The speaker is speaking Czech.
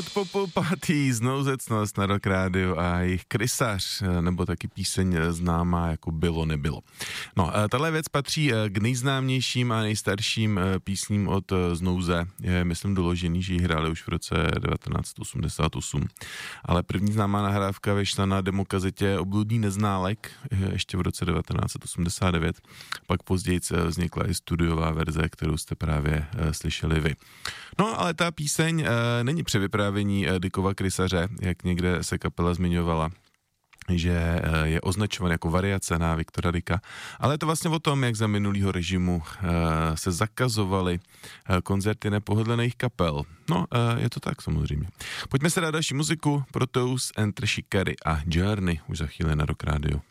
od Popol Party, Znouzecnost na Rock Radio a jejich Krysař, nebo taky píseň známá jako Bylo nebylo. No, tahle věc patří k nejznámějším a nejstarším písním od Znouze. Je, myslím, doložený, že ji hráli už v roce 1988. Ale první známá nahrávka vyšla na demokazetě Obludný neználek ještě v roce 1989. Pak později vznikla i studiová verze, kterou jste právě slyšeli vy. No, ale ta píseň není převyprávění Dickova Krysaře, jak někde se kapela zmiňovala, že je označovan jako variace na Viktora Dicka, ale je to vlastně o tom, jak za minulýho režimu se zakazovaly koncerty nepohodlných kapel. No, je to tak samozřejmě. Pojďme se dát další muziku, Proteus and Trashy Carey a Journey už za chvíli na Rock Radio.